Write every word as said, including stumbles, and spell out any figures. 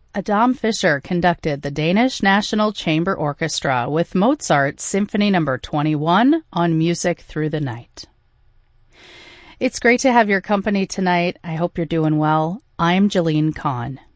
Adam Fischer conducted the Danish National Chamber Orchestra with Mozart's Symphony Number twenty-one on Music Through the Night. It's great to have your company tonight. I hope you're doing well. I'm Jalene Kahn.